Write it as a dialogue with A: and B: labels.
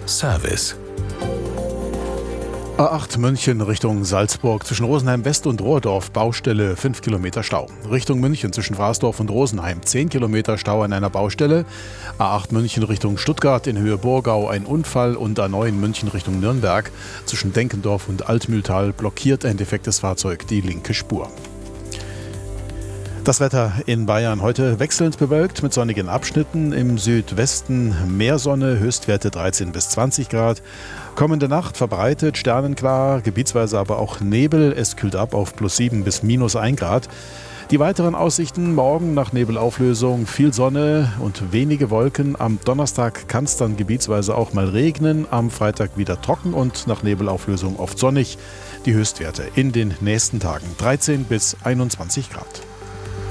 A: Service.
B: A8 München Richtung Salzburg zwischen Rosenheim West und Rohrdorf Baustelle 5 Kilometer Stau. Richtung München zwischen Fraßdorf und Rosenheim 10 Kilometer Stau an einer Baustelle. A8 München Richtung Stuttgart in Höhe Burgau ein Unfall und A9 München Richtung Nürnberg zwischen Denkendorf und Altmühltal blockiert ein defektes Fahrzeug die linke Spur. Das Wetter in Bayern heute wechselnd bewölkt mit sonnigen Abschnitten. Im Südwesten mehr Sonne, Höchstwerte 13 bis 20 Grad. Kommende Nacht verbreitet, sternenklar, gebietsweise aber auch Nebel. Es kühlt ab auf +7 bis -1 Grad. Die weiteren Aussichten: morgen nach Nebelauflösung viel Sonne und wenige Wolken. Am Donnerstag kann es dann gebietsweise auch mal regnen. Am Freitag wieder trocken und nach Nebelauflösung oft sonnig. Die Höchstwerte in den nächsten Tagen 13 bis 21 Grad.